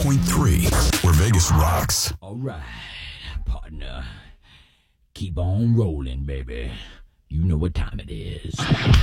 101.3, where Vegas rocks. All right, partner. Keep on rolling, baby. You know what time it is.